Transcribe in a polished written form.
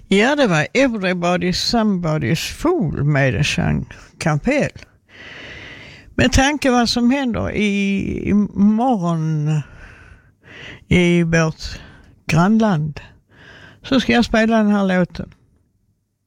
Ja, det var Everybody's Somebody's Fool med Jean Campbell. Med tanke vad som händer i morgon i vårt grannland så ska jag spela den här låten.